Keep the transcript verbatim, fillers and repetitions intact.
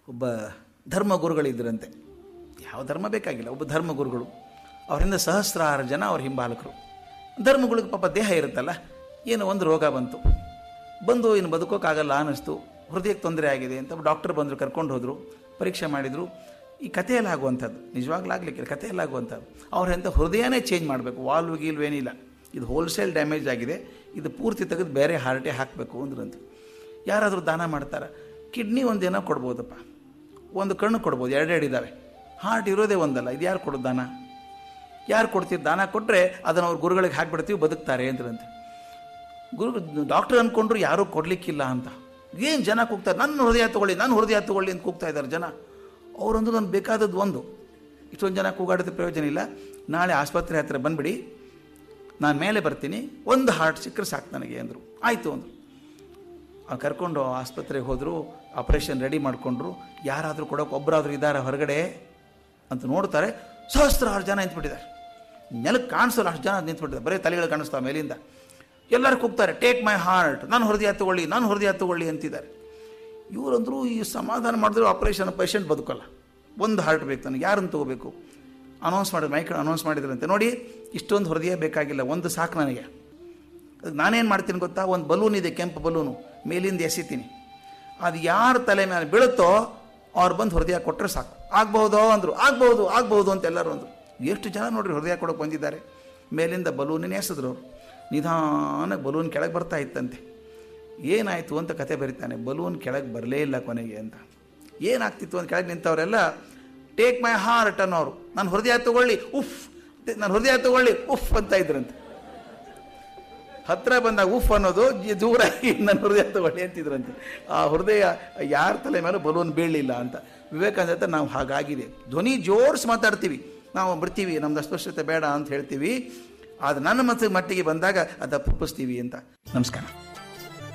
ಒಬ್ಬ ಧರ್ಮಗುರುಗಳಿದ್ದರಂತೆ. ಯಾವ ಧರ್ಮ ಬೇಕಾಗಿಲ್ಲ, ಒಬ್ಬ ಧರ್ಮಗುರುಗಳು. ಅವರಿಂದ ಸಹಸ್ರಾರು ಜನ ಅವ್ರ ಹಿಂಬಾಲಕರು. ಧರ್ಮಗಳಿಗೆ ಪಾಪ ದೇಹ ಇರುತ್ತಲ್ಲ, ಏನೋ ಒಂದು ರೋಗ ಬಂತು, ಬಂದು ಇನ್ನು ಬದುಕೋಕ್ಕಾಗಲ್ಲ ಅನ್ನಿಸ್ತು, ಹೃದಯಕ್ಕೆ ತೊಂದರೆ ಆಗಿದೆ ಅಂತ ಡಾಕ್ಟರ್ ಬಂದರು, ಕರ್ಕೊಂಡು ಹೋದರು, ಪರೀಕ್ಷೆ ಮಾಡಿದರು. ಈ ಕಥೆಯಲ್ಲಿ ಆಗುವಂಥದ್ದು, ನಿಜವಾಗ್ಲೂ ಆಗಲಿಕ್ಕಿಲ್ಲ, ಕಥೆಯಲ್ಲಿ ಆಗುವಂಥದ್ದು. ಅವ್ರಂತ ಹೃದಯನೇ ಚೇಂಜ್ ಮಾಡಬೇಕು, ವಾಲ್ವ್ ಗೀಲ್ವ್ ಏನಿಲ್ಲ, ಇದು ಹೋಲ್ಸೇಲ್ ಡ್ಯಾಮೇಜ್ ಆಗಿದೆ, ಇದು ಪೂರ್ತಿ ತೆಗೆದು ಬೇರೆ ಹಾರ್ಟೇ ಹಾಕಬೇಕು ಅಂದ್ರಂತ. ಯಾರಾದರೂ ದಾನ ಮಾಡ್ತಾರೆ, ಕಿಡ್ನಿ ಒಂದೇನೋ ಕೊಡ್ಬೋದಪ್ಪ, ಒಂದು ಕಣ್ಣು ಕೊಡ್ಬೋದು, ಎರಡೆರಡು ಇದ್ದಾವೆ, ಹಾರ್ಟ್ ಇರೋದೇ ಒಂದಲ್ಲ, ಇದು ಯಾರು ಕೊಡೋದು ದಾನ? ಯಾರು ಕೊಡ್ತೀವಿ? ದಾನ ಕೊಟ್ಟರೆ ಅದನ್ನು ಅವ್ರ ಗುರುಗಳಿಗೆ ಹಾಕಿಬಿಡ್ತೀವಿ, ಬದುಕ್ತಾರೆ ಅಂದ್ರಂತೆ. ಗುರು ಡಾಕ್ಟರ್ ಅಂದ್ಕೊಂಡ್ರು ಯಾರೂ ಕೊಡಲಿಕ್ಕಿಲ್ಲ ಅಂತ. ಏನು ಜನ ಕೂಗ್ತಾರೆ, ನನ್ನ ಹೃದಯ ತೊಗೊಳ್ಳಿ, ನನ್ನ ಹೃದಯ ತೊಗೊಳ್ಳಿ ಅಂತ ಕೂಗ್ತಾ ಇದ್ದಾರೆ ಜನ. ಅವರಂದು ನನಗೆ ಬೇಕಾದದ್ದು ಒಂದು, ಇಷ್ಟೊಂದು ಜನ ಕೂಗಾಡೋದು ಪ್ರಯೋಜನ ಇಲ್ಲ, ನಾಳೆ ಆಸ್ಪತ್ರೆ ಹತ್ತಿರ ಬಂದುಬಿಡಿ, ನಾನು ಮೇಲೆ ಬರ್ತೀನಿ, ಒಂದು ಹಾರ್ಟ್ ಸಿಕ್ಕರೆ ಸಾಕು ನನಗೆ ಅಂದರು. ಆಯಿತು ಅಂದರು. ಅವ್ರು ಕರ್ಕೊಂಡು ಆಸ್ಪತ್ರೆಗೆ ಹೋದರು, ಆಪ್ರೇಷನ್ ರೆಡಿ ಮಾಡಿಕೊಂಡ್ರು. ಯಾರಾದರೂ ಕೊಡೋಕೆ ಒಬ್ಬರಾದರೂ ಇದ್ದಾರೆ ಹೊರಗಡೆ ಅಂತ ನೋಡ್ತಾರೆ, ಸಹಸ್ರಾರು ಜನ ನಿಂತ್ಬಿಟ್ಟಿದ್ದಾರೆ, ನೆಲಕ್ಕೆ ಕಾಣಿಸಲ್ಲ ಅಷ್ಟು ಜನ ನಿಂತ್ಬಿಟ್ಟಿದ್ದಾರೆ, ಬರೀ ತಲೆಗಳು ಕಾಣಿಸ್ತಾವೆ ಮೇಲಿಂದ. ಎಲ್ಲರೂ ಕೂಗ್ತಾರೆ, ಟೇಕ್ ಮೈ ಹಾರ್ಟ್, ನಾನು ಹೃದಯ ತಗೊಳ್ಳಿ, ನಾನು ಹೃದಯ ತಗೊಳ್ಳಿ ಅಂತಿದ್ದಾರೆ. ಇವರಂದ್ರು ಈ ಸಮಾಧಾನ ಮಾಡಿದ್ರು ಆಪರೇಷನ್ ಪೇಷಂಟ್ ಬದುಕಲ್ಲ, ಒಂದು ಹಾರ್ಟ್ ಬೇಕು ನನಗೆ, ಯಾರನ್ನು ತೊಗೋಬೇಕು? ಅನೌನ್ಸ್ ಮಾಡಿದ್ರು, ಮೈಕ್ ಅನೌನ್ಸ್ ಮಾಡಿದ್ರಂತೆ, ನೋಡಿ ಇಷ್ಟೊಂದು ಹೃದಯ ಬೇಕಾಗಿಲ್ಲ, ಒಂದು ಸಾಕು ನನಗೆ. ಅದಕ್ಕೆ ನಾನೇನು ಮಾಡ್ತೀನಿ ಗೊತ್ತಾ, ಒಂದು ಬಲೂನ್ ಇದೆ, ಕೆಂಪು ಬಲೂನು, ಮೇಲಿಂದ ಎಸಿತೀನಿ, ಅದು ಯಾರ ತಲೆ ಮೇಲೆ ಬೀಳುತ್ತೋ ಅವ್ರು ಬಂದು ಹೃದಯ ಕೊಟ್ಟರೆ ಸಾಕು. ಆಗ್ಬಹುದೋ ಅಂದರು, ಆಗ್ಬೋದು ಆಗ್ಬೋದು ಅಂತ ಎಲ್ಲರೂ ಅಂದರು. ಎಷ್ಟು ಜನ ನೋಡ್ರಿ ಹೃದಯ ಕೊಡೋಕೆ ಬಂದಿದ್ದಾರೆ. ಮೇಲಿಂದ ಬಲೂನೇ ಎಸಿದ್ರು ಅವರು, ನಿಧಾನಕ್ಕೆ ಬಲೂನ್ ಕೆಳಗೆ ಬರ್ತಾ ಇತ್ತಂತೆ. ಏನಾಯಿತು ಅಂತ ಕತೆ ಬರೀತಾನೆ, ಬಲೂನ್ ಕೆಳಗೆ ಬರಲೇ ಇಲ್ಲ ಕೊನೆಗೆ ಅಂತ. ಏನಾಗ್ತಿತ್ತು ಅಂತ ಕೆಳಗೆ ನಿಂತವರೆಲ್ಲ ಟೇಕ್ ಮೈ ಹಾರ್ಟ್ ಅನ್ನೋರು, ನನ್ನ ಹೃದಯ ತಗೊಳ್ಳಿ ಉಫ್, ನನ್ನ ಹೃದಯ ತಗೊಳ್ಳಿ ಉಫ್ ಅಂತ ಇದ್ರಂತೆ. ಹತ್ತಿರ ಬಂದಾಗ ಉಫ್ ಅನ್ನೋದು, ದೂರ ನನ್ನ ಹೃದಯ ತಗೊಳ್ಳಿ ಅಂತಿದ್ರಂತೆ. ಆ ಹೃದಯ ಯಾರ ತಲೆ ಮೇಲೂ ಬಲೂನ್ ಬೀಳಲಿಲ್ಲ ಅಂತ. ವಿವೇಕಾನಂದ ನಾವು ಹಾಗಾಗಿದೆ, ಧ್ವನಿ ಜೋರ್ಸ್ ಮಾತಾಡ್ತೀವಿ, ನಾವು ಬಿಡ್ತೀವಿ, ನಮ್ದು ಅಸ್ಪಷ್ಟತೆ ಬೇಡ ಅಂತ ಹೇಳ್ತೀವಿ, ಆದರೆ ನನ್ನ ಮನಸ್ಸಿಗೆ ಮಟ್ಟಿಗೆ ಬಂದಾಗ ಅದು ಅಪ್ಪುಸ್ತೀವಿ ಅಂತ. ನಮಸ್ಕಾರ.